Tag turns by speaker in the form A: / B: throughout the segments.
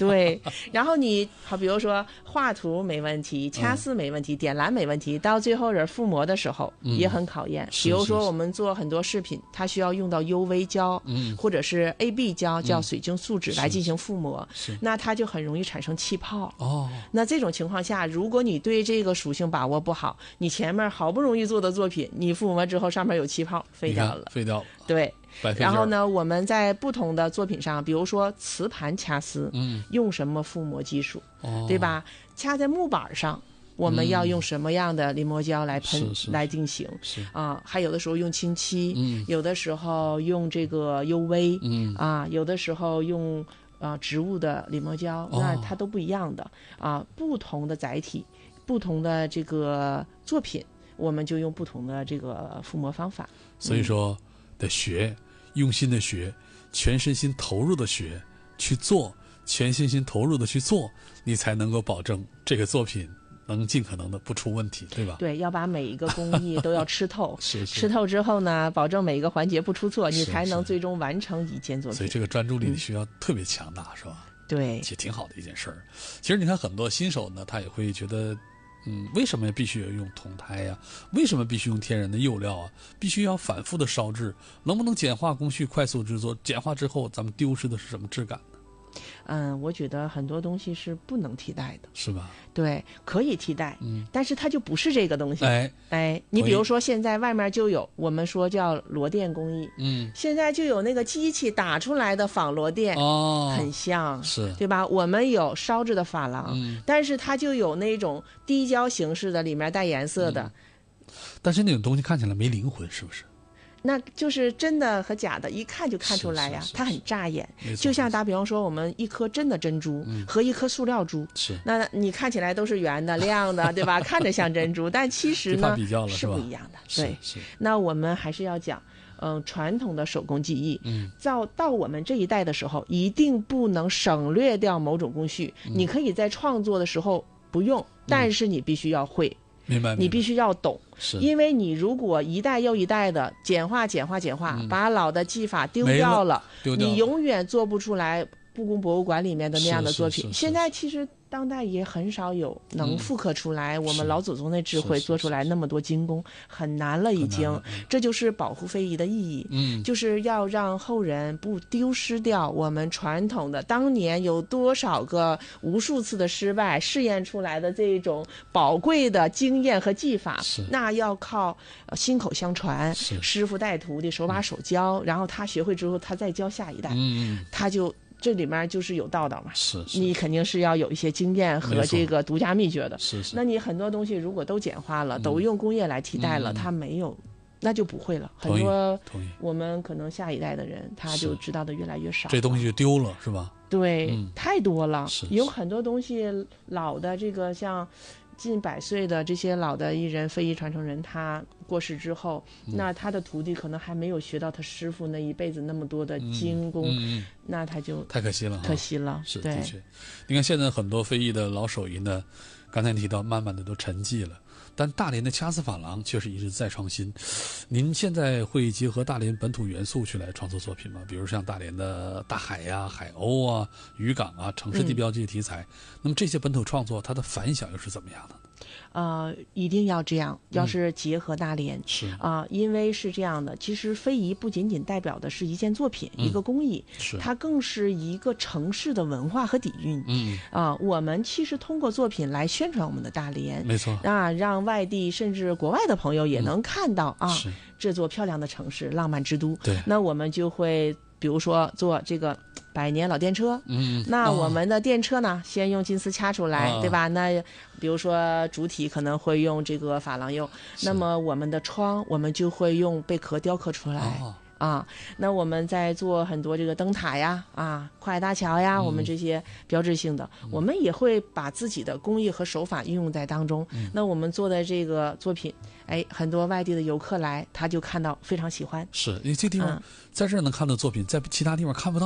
A: 对，然后你好，比如说画图没问题，掐丝没问题，点蓝没问题，到最后人覆膜的时候也很考验。比如说我们做很多饰品，它需要用到 UV 胶，或者是 AB 胶，叫水晶树脂来进行覆膜，那它就很容易产生气泡。那这种情况下，如果你对这个属性把握不好，你前面好不容易做的作品，你覆膜之后上面有气泡，废掉了。对。然后呢，我们在不同的作品上，比如说瓷盘掐丝，用什么覆膜技术，对吧？掐在木板上，我们要用什么样的临摹胶来喷来定型？还有的时候用清漆，有的时候用这个 UV，有的时候用植物的临摹胶，那它都不一样的不同的载体，不同的这个作品，我们就用不同的这个覆膜方法。
B: 所以说得学，用心的学，全身心投入的学，去做，全身心投入的去做，你才能够保证这个作品能尽可能的不出问题，对吧？
A: 对，要把每一个工艺都要吃透吃透之后呢，保证每一个环节不出错，你才能最终完成一件作品。
B: 所以这个专注力需要特别强大，是吧？
A: 对，
B: 其实挺好的一件事儿。其实你看很多新手呢，他也会觉得为什么必须要用铜胎呀？为什么必须用天然的釉料啊？必须要反复的烧制，能不能简化工序，快速制作？简化之后，咱们丢失的是什么质感呢？
A: 我觉得很多东西是不能替代的，
B: 是吧？
A: 对，可以替代，但是它就不是这个东西。你比如说现在外面就有我们说叫螺钿工艺，现在就有那个机器打出来的仿螺钿，很像，
B: 是，
A: 对吧？我们有烧制的珐琅，但是它就有那种滴胶形式的，里面带颜色的，
B: 但是那种东西看起来没灵魂，是不是？
A: 那就是真的和假的，一看就看出来呀，它很扎眼。就像打比方说，我们一颗真的珍珠和一颗塑料珠，那你看起来都是圆的、亮的，对吧？看着像珍珠，但其实呢是不一样的。对，那我们还是要讲，传统的手工技艺，到我们这一代的时候，一定不能省略掉某种工序。你可以在创作的时候不用，但是你必须要会。
B: 明白，
A: 你必须要懂，因为你如果一代又一代的简化，把老的技法丢掉了，你永远做不出来故宫博物馆里面的那样的作品。现在其实当代也很少有能复刻出来我们老祖宗的智慧，做出来那么多精工，很难了已经。这就是保护非遗的意义，就是要让后人不丢失掉我们传统的当年有多少个无数次的失败试验出来的这种宝贵的经验和技法，那要靠心口相传，师傅带徒弟手把手教，然后他学会之后他再教下一代，他就这里面就是有道嘛，你肯定是要有一些经验和这个独家秘诀的。那你很多东西如果都简化了，都用工业来替代了，它没有，那就不会了。很多我们可能下一代的人他就知道的越来越少，
B: 这东西就丢了，是吧？
A: 对，太多了，有很多东西老的这个像近100岁的这些老的艺人、非遗传承人，他过世之后，那他的徒弟可能还没有学到他师傅那一辈子那么多的精工，那他就
B: 太可惜了，
A: 可惜了。
B: 是，的确，你看现在很多非遗的老手艺呢，刚才提到慢慢的都沉寂了，但大连的掐丝珐琅却是一直在创新。您现在会结合大连本土元素去来创作作品吗？比如像大连的大海呀、海鸥啊、渔港啊、城市地标这些题材，那么这些本土创作它的反响又是怎么样的呢？
A: 一定要这样，要是结合大连，因为是这样的，其实非遗不仅仅代表的是一件作品、一个工艺，它更是一个城市的文化和底蕴。我们其实通过作品来宣传我们的大连，
B: 没错，
A: 让外地甚至国外的朋友也能看到这座漂亮的城市、浪漫之都。
B: 对，
A: 那我们就会比如说做这个100年老电车，那我们的电车呢，先用金丝掐出来，对吧？那比如说主体可能会用这个珐琅釉，那么我们的窗我们就会用贝壳雕刻出来。那我们在做很多这个灯塔呀、跨海大桥呀，我们这些标志性的，我们也会把自己的工艺和手法运用在当中。那我们做的这个作品，很多外地的游客来，他就看到非常喜欢。
B: 是因为这地方在这儿能看到作品，在其他地方看不到。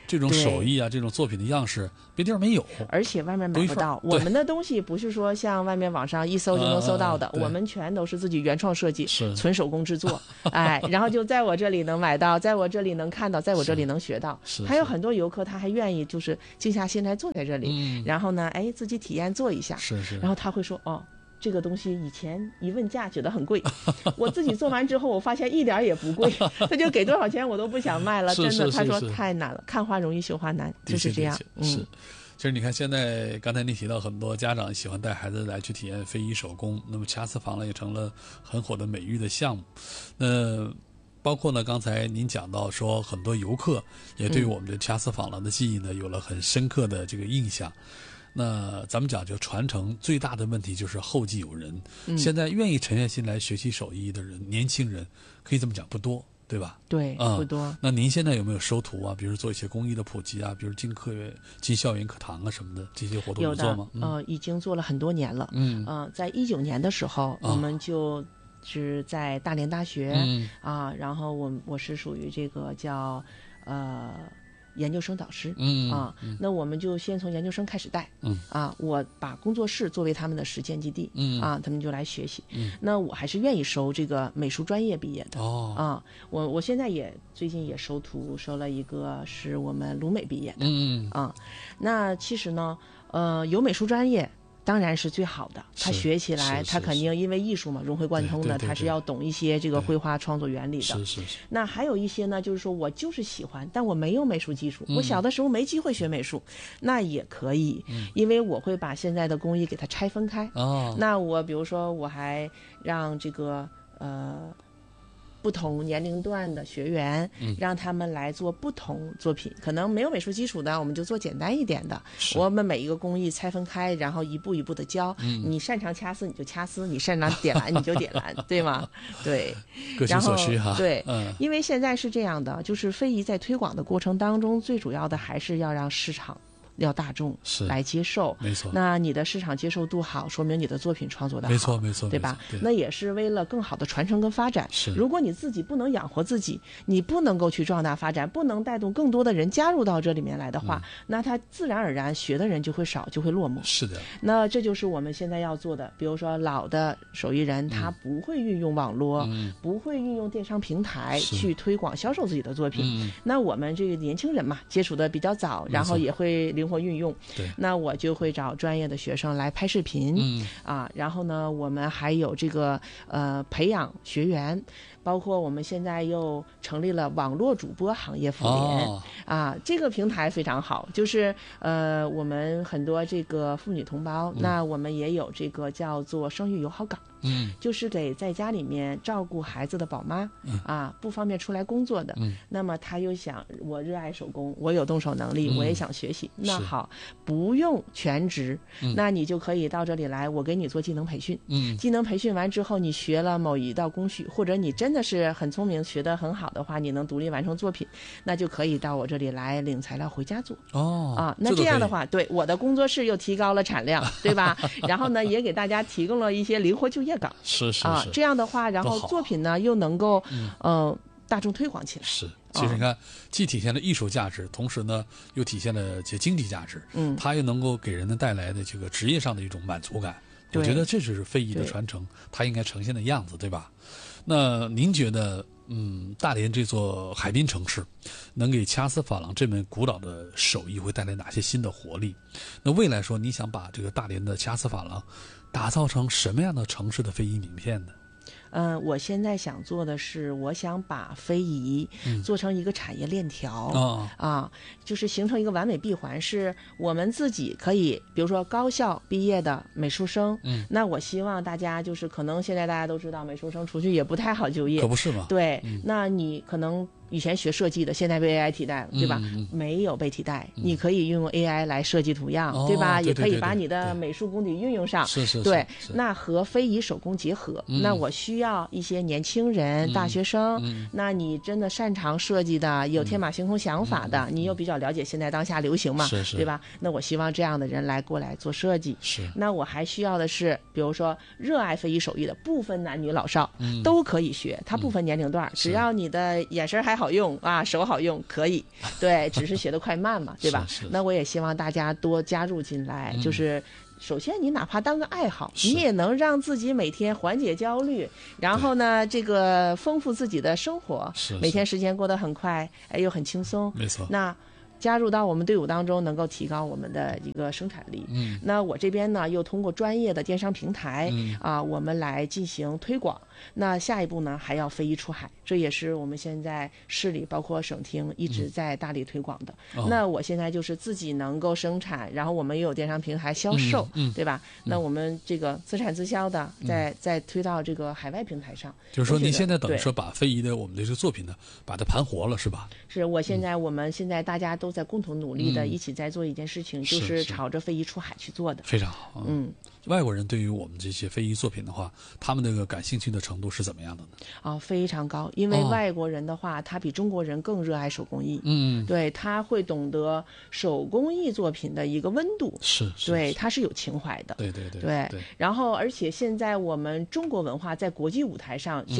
B: 这种手艺啊，这种作品的样式，别地儿没有，
A: 而且外面买不到。我们的东西不是说像外面网上一搜就能搜到的，我们全都是自己原创设计，纯手工制作，哎，然后就在我这里能买到，在我这里能看到，在我这里能学到。还有很多游客他还愿意就是静下心来坐在这里，然后呢，哎，自己体验做一下，然后他会说哦。这个东西以前一问价觉得很贵，我自己做完之后我发现一点也不贵，他就给多少钱我都不想卖了，真的，他说太难了，看花容易绣花难，就是这样。
B: 是，其实你看现在刚才你提到很多家长喜欢带孩子来去体验非遗手工，那么掐丝珐琅也成了很火的美誉的项目。包括呢，刚才您讲到说很多游客也对我们的掐丝珐琅的技艺呢有了很深刻的这个印象。那咱们讲究传承，最大的问题就是后继有人。现在愿意沉下心来学习手艺的人，年轻人可以这么讲不多，对吧？
A: 对，不多。
B: 那您现在有没有收徒啊？比如做一些工艺的普及啊，比如进校园课堂啊什么的，这些活动有做吗？
A: 已经做了很多年了。在19年的时候，我们就是在大连大学然后我是属于这个叫研究生导师，那我们就先从研究生开始带，我把工作室作为他们的实践基地，他们就来学习。那我还是愿意收这个美术专业毕业的，我现在最近也收徒，收了一个是我们鲁美毕业的，那其实呢，有美术专业。当然是最好的，他学起来，他肯定因为艺术嘛，融会贯通的，他是要懂一些这个绘画创作原理的。是。那还有一些呢，就是说我就是喜欢，但我没有美术基础，我小的时候没机会学美术，那也可以，因为我会把现在的工艺给它拆分开。那我比如说，我还让这个不同年龄段的学员，让他们来做不同作品，可能没有美术基础的，我们就做简单一点的。我们每一个工艺拆分开，然后一步一步的教。你擅长掐丝你就掐丝，你擅长点蓝你就点蓝，对吗？对，
B: 各取所需哈。
A: 对，因为现在是这样的，就是非遗在推广的过程当中，最主要的还是要让市场。要大众来接受，
B: 没错。
A: 那你的市场接受度好，说明你的作品创作的好，
B: 没错，
A: 对吧？那也是为了更好的传承跟发展。如果你自己不能养活自己，你不能够去壮大发展，不能带动更多的人加入到这里面来的话，那他自然而然学的人就会少，就会落寞。
B: 是的。
A: 那这就是我们现在要做的。比如说老的手艺人，他不会运用网络，不会运用电商平台去推广销售自己的作品。那我们这个年轻人嘛，接触的比较早，然后也会灵活运用。那我就会找专业的学生来拍视频，然后呢，我们还有这个培养学员，包括我们现在又成立了网络主播行业妇联，这个平台非常好，就是我们很多这个妇女同胞，那我们也有这个叫做生育友好岗。就是给在家里面照顾孩子的宝妈，不方便出来工作的，那么他又想我热爱手工，我有动手能力，我也想学习，那好，不用全职，那你就可以到这里来，我给你做技能培训，技能培训完之后，你学了某一道工序，或者你真的是很聪明，学得很好的话，你能独立完成作品，那就可以到我这里来领材料回家做。那这样的话，对我的工作室又提高了产量，对吧？然后呢，也给大家提供了一些灵活就业岗。
B: 是
A: 这样的话，然后作品呢又能够大众推广起来。
B: 其实你看，既体现了艺术价值，同时呢又体现了这经济价值，它又能够给人带来的这个职业上的一种满足感。我觉得这就是非遗的传承，它应该呈现的样子，对吧？那您觉得，大连这座海滨城市，能给掐丝珐琅这门古老的手艺会带来哪些新的活力？那未来说，你想把这个大连的掐丝珐琅打造成什么样的城市的非遗名片呢？
A: 我现在想做的是，我想把非遗做成一个产业链条，就是形成一个完美闭环，是我们自己可以，比如说高校毕业的美术生，那我希望大家就是可能现在大家都知道，美术生出去也不太好就业，
B: 可不是吗？
A: 对，那你可能以前学设计的，现在被 AI 替代了，对吧？没有被替代，你可以运用 AI 来设计图样，对吧？也可以把你的美术功底运用上，对。那和非遗手工结合，那我需要一些年轻人、大学生，那你真的擅长设计的，有天马行空想法的，你又比较了解现在当下流行嘛，对吧？那我希望这样的人来过来做设计。那我还需要的是，比如说热爱非遗手艺的，不分男女老少都可以学，它不分年龄段，只要你的眼神还好。 好用啊，手好用可以，对，只是学得快慢嘛，对吧？
B: 是
A: 那我也希望大家多加入进来，就是首先你哪怕当个爱好，你也能让自己每天缓解焦虑，然后呢，这个丰富自己的生活，每天时间过得很快，哎，又很轻松，
B: 没错。
A: 那加入到我们队伍当中，能够提高我们的一个生产力。那我这边呢，又通过专业的电商平台我们来进行推广。那下一步呢，还要非遗出海，这也是我们现在市里包括省厅一直在大力推广的。那我现在就是自己能够生产，然后我们也有电商平台销售，对吧？那我们这个自产自销的，再推到这个海外平台上。
B: 就是说，您现在等于说把非遗的我们的这个作品呢，把它盘活了，是吧？
A: 是我现在我们现在大家都在共同努力的，一起在做一件事情，就是朝着非遗出海去做的。
B: 非常好。外国人对于我们这些非遗作品的话，他们那个感兴趣的程度是怎么样的呢？
A: 非常高，因为外国人的话，他比中国人更热爱手工艺。对，他会懂得手工艺作品的一个温度。对，他是有情怀的。
B: 对。
A: 然后，而且现在我们中国文化在国际舞台上现